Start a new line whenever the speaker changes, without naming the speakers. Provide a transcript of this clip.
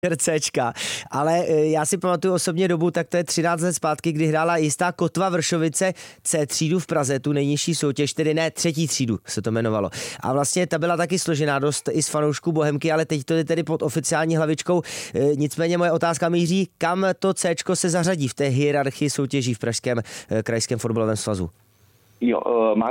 RCčka, ale já si pamatuju osobně dobu, tak to je 13 let zpátky, kdy hrála jistá Kotva Vršovice C třídu v Praze, tu nejnižší soutěž, tedy ne třetí třídu se to jmenovalo. A vlastně ta byla taky složená dost i z fanoušků Bohemky, ale teď to je tedy pod oficiální hlavičkou. Nicméně moje otázka míří, kam to Cčko se zařadí v té hierarchii soutěží v Pražském krajském fotbalovém svazu?
Jo,